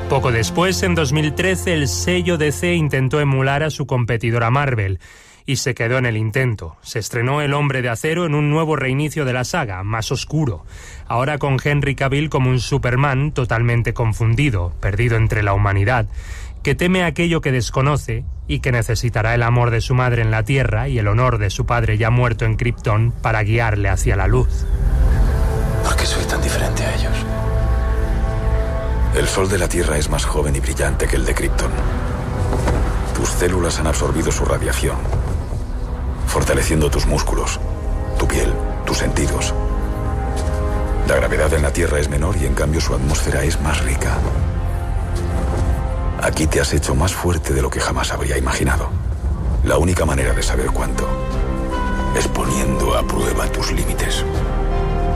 Poco después, en 2013, el sello DC intentó emular a su competidora Marvel y se quedó en el intento. Se estrenó El Hombre de Acero en un nuevo reinicio de la saga, más oscuro, ahora con Henry Cavill como un Superman totalmente confundido, perdido entre la humanidad, que teme aquello que desconoce y que necesitará el amor de su madre en la Tierra y el honor de su padre ya muerto en Krypton para guiarle hacia la luz. ¿Por qué soy tan diferente a ellos? El sol de la Tierra es más joven y brillante que el de Krypton. Tus células han absorbido su radiación, fortaleciendo tus músculos, tu piel, tus sentidos. La gravedad en la Tierra es menor y en cambio su atmósfera es más rica. Aquí te has hecho más fuerte de lo que jamás habría imaginado. La única manera de saber cuánto es poniendo a prueba tus límites.